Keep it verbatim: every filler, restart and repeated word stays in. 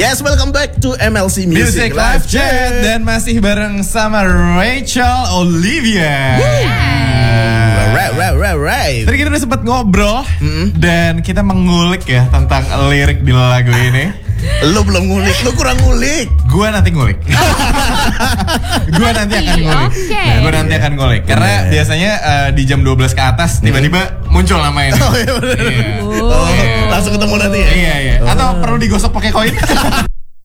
Yes, welcome back to M L C Music, Music Live Chat. Dan masih bareng sama Rachel Olivia. Right, right, right, right. Tadi kita udah sempat ngobrol Mm-hmm. dan kita mengulik ya tentang lirik di lagu ini. Lu belum ngulik, lu kurang ngulik. Gua nanti ngulik. Gua nanti akan ngulik. Oke. Nah, gua nanti akan ngulik karena Bener. biasanya uh, di jam dua belas ke atas tiba-tiba muncul nama ini. Oh iya bener. Iya. Oh, langsung ketemu nanti ya. Iya, iya. Atau perlu digosok pakai koin?